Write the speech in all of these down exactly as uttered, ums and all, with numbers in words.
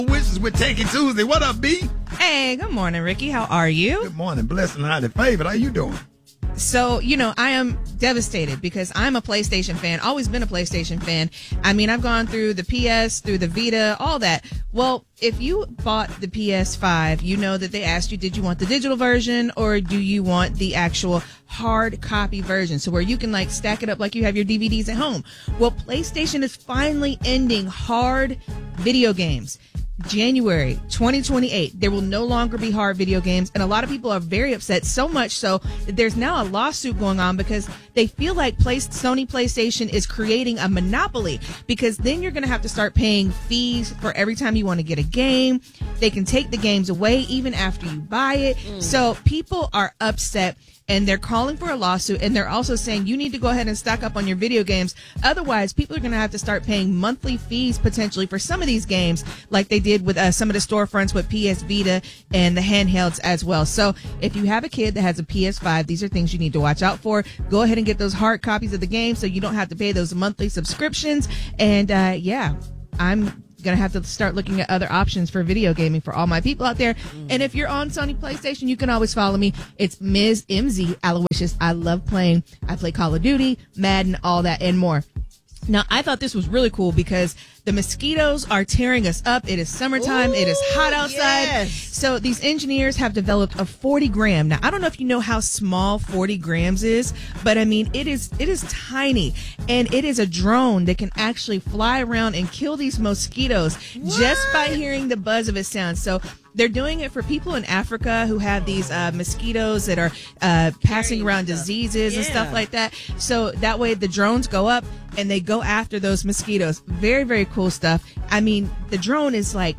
Wishes with Tanky Tuesday. What up, B? Hey, good morning, Ricky. How are you? Good morning. Blessed and highly favored. How you doing? So, you know, I am devastated because I'm a PlayStation fan, always been a PlayStation fan. I mean, I've gone through the P S, through the Vita, all that. Well, if you bought the P S five, you know that they asked you, did you want the digital version or do you want the actual hard copy version? So where you can like stack it up like you have your D V Ds at home. Well, PlayStation is finally ending hard video games. January twenty twenty-eight, there will no longer be hard video games, and a lot of people are very upset, so much so that there's now a lawsuit going on because they feel like Play- Sony PlayStation is creating a monopoly, because then you're going to have to start paying fees for every time you want to get a game. They can take the games away even after you buy it. Mm. So people are upset, and they're calling for a lawsuit, and they're also saying you need to go ahead and stock up on your video games. Otherwise, people are going to have to start paying monthly fees potentially for some of these games, like they did with uh, some of the storefronts with P S Vita and the handhelds as well. So if you have a kid that has a P S five, these are things you need to watch out for. Go ahead and get those hard copies of the game so you don't have to pay those monthly subscriptions. And uh, yeah, I'm going to have to start looking at other options for video gaming for all my people out there. Mm. And if you're on Sony PlayStation, you can always follow me. It's Miz M Z Aloysius. I love playing. I play Call of Duty, Madden, all that and more. Now, I thought this was really cool because the mosquitoes are tearing us up. It is summertime. Ooh, it is hot outside. Yes. So these engineers have developed a forty gram. Now, I don't know if you know how small forty grams is, but I mean, it is it is tiny. And it is a drone that can actually fly around and kill these mosquitoes what? just by hearing the buzz of its sound. So they're doing it for people in Africa who have these uh, mosquitoes that are uh, passing around diseases yeah. and stuff like that. So that way the drones go up and they go after those mosquitoes. Very, very cool stuff. I mean, the drone is like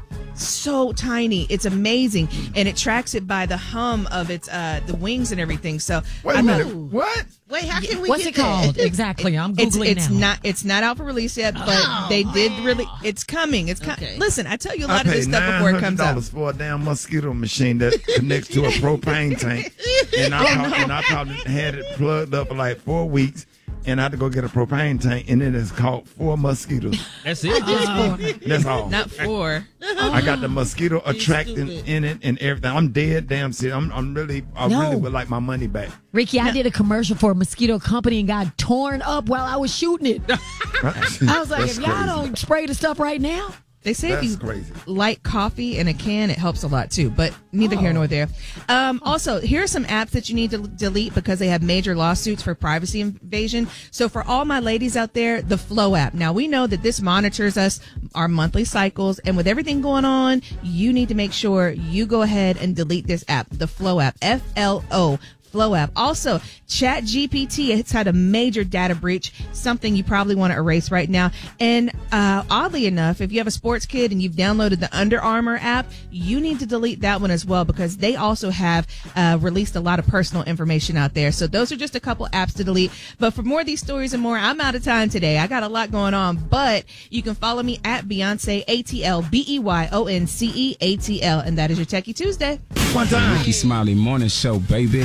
so tiny. It's amazing. And it tracks it by the hum of its uh, the wings and everything. So Wait a I'm minute. Not, what? Wait, how can we What's get it called? that? Exactly. I'm Googling it's, it's now. not it's not out for release yet, but oh, they did really it's coming. It's com- okay. Listen, I tell you a lot I of this stuff before it comes out. for a damn mosquito machine that connects to a propane tank. And I, oh, no. and I probably had it plugged up for like four weeks. And I had to go get a propane tank, and it is caught four mosquitoes. That's it? Uh, That's all. Not four. I got the mosquito attractant in it and everything. I'm dead, damn serious. I'm, I'm really, I No. really would like my money back. Ricky, I did a commercial for a mosquito company and got torn up while I was shooting it. I was like, That's if y'all crazy. don't spray the stuff right now. They say That's if you crazy. light coffee in a can, it helps a lot too, but neither Oh. here nor there. Um, also, here are some apps that you need to delete because they have major lawsuits for privacy invasion. So for all my ladies out there, the Flow app. Now, we know that this monitors us, our monthly cycles, and with everything going on, you need to make sure you go ahead and delete this app, the Flow app, F L O. Flow app. Also, Chat G P T has had a major data breach, something you probably want to erase right now. And uh, oddly enough, if you have a sports kid and you've downloaded the Under Armour app, you need to delete that one as well because they also have uh, released a lot of personal information out there. So those are just a couple apps to delete. But for more of these stories and more, I'm out of time today. I got a lot going on, but you can follow me at Beyonce A T L, B E Y O N C E A T L, and that is your Techie Tuesday. One time. Ricky Smiley Morning Show, baby.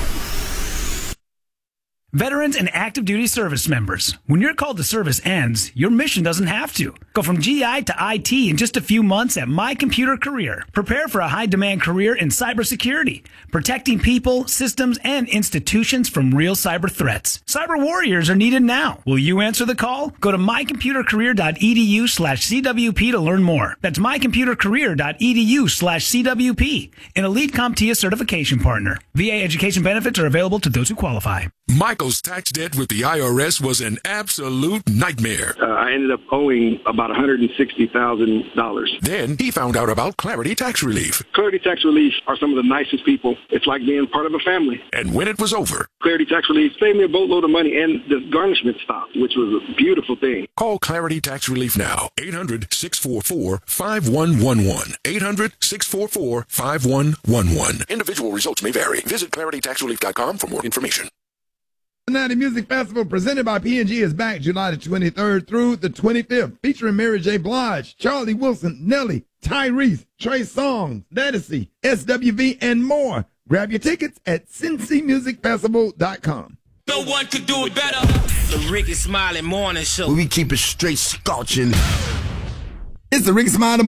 Veterans and active duty service members, when your call to service ends, your mission doesn't have to. Go from G I to I T in just a few months at My Computer Career. Prepare for a high-demand career in cybersecurity, protecting people, systems, and institutions from real cyber threats. Cyber warriors are needed now. Will you answer the call? Go to mycomputercareer.edu slash CWP to learn more. That's mycomputercareer.edu slash CWP, an Elite CompTIA certification partner. V A education benefits are available to those who qualify. Michael's tax debt with the I R S was an absolute nightmare. Uh, I ended up owing about one hundred sixty thousand dollars. Then he found out about Clarity Tax Relief. Clarity Tax Relief are some of the nicest people. It's like being part of a family. And when it was over, Clarity Tax Relief saved me a boatload of money, and the garnishment stopped, which was a beautiful thing. call Clarity Tax Relief now. eight hundred, six four four, five one one one. eight hundred, six four four, five one one one. Individual results may vary. Visit clarity tax relief dot com for more information. Cincinnati Music Festival presented by P and G is back July the twenty-third through the twenty-fifth, featuring Mary J. Blige, Charlie Wilson, Nelly, Tyrese, Trey Songz, Ledisi, S W V, and more. Grab your tickets at cincy music festival dot com. No one could do it better. The Ricky Smiley Morning Show. We keep it straight scorching. It's the Ricky Smiley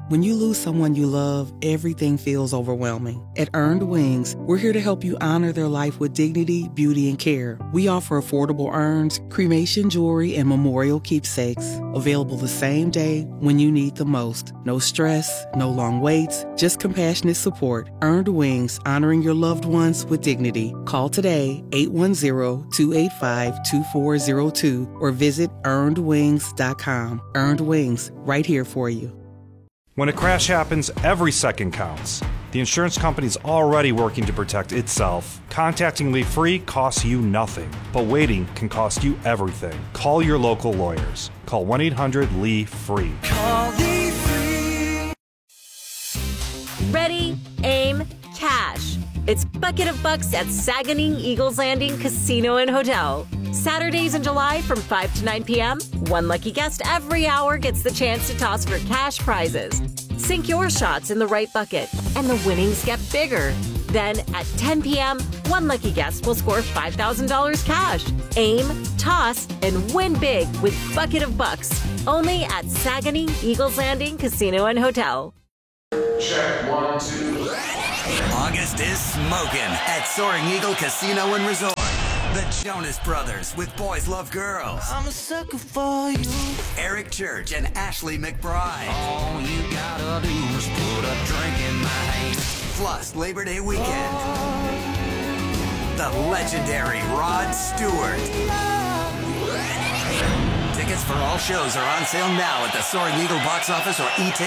When you lose someone you love, everything feels overwhelming. At Earned Wings, we're here to help you honor their life with dignity, beauty, and care. We offer affordable urns, cremation jewelry, and memorial keepsakes. Available the same day when you need the most. No stress, no long waits, just compassionate support. Earned Wings, honoring your loved ones with dignity. Call today, eight one zero, two eight five, two four zero two, or visit earned wings dot com. Earned Wings, right here for you. When a crash happens, every second counts. The insurance company's already working to protect itself. Contacting Lee Free costs you nothing, but waiting can cost you everything. Call your local lawyers. Call one eight hundred L E E F R E E. Call Lee Free. Ready, aim, cash. It's Bucket of Bucks at Saganing Eagles Landing Casino and Hotel. Saturdays in July from five to nine p.m., one lucky guest every hour gets the chance to toss for cash prizes. Sink your shots in the right bucket, and the winnings get bigger. Then at ten p.m., one lucky guest will score five thousand dollars cash. Aim, toss, and win big with Bucket of Bucks. Only at Saganing Eagles Landing Casino and Hotel. Check one, two. August is smoking at Soaring Eagle Casino and Resort. The Jonas Brothers with Boys Love Girls. I'm a sucker for you. Eric Church and Ashley McBride. All you gotta do is put a drink in my hand. Plus Labor Day weekend. The legendary Rod Stewart. Tickets for all shows are on sale now at the Soaring Eagle box office or e